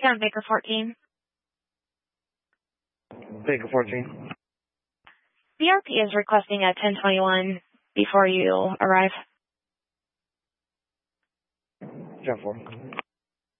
on Baker 14. Baker 14. BRP is requesting a 1021 before you arrive. 10-4.